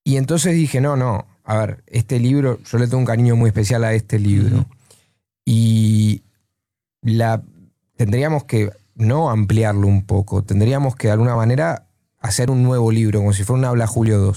Y entonces dije, no, a ver, este libro, yo le tengo un cariño muy especial a este libro. Y tendríamos que no ampliarlo un poco, tendríamos que de alguna manera hacer un nuevo libro, como si fuera un Habla Julio 2.